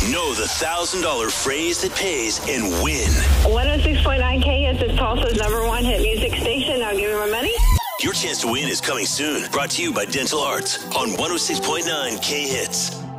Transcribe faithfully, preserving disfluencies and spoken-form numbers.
Know the one thousand dollars phrase that pays and win. one oh six point nine K Hits is Tulsa's number one hit music station. I'll give you my money. Your chance to win is coming soon. Brought to you by Dental Arts on one oh six point nine K Hits.